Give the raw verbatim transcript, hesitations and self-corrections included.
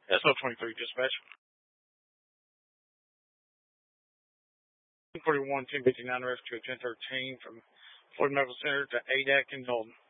S O twenty-three dispatch. forty-one, ten fifty-nine, rescue ten thirteen from Floyd Medical Center to eight Atkins Holden.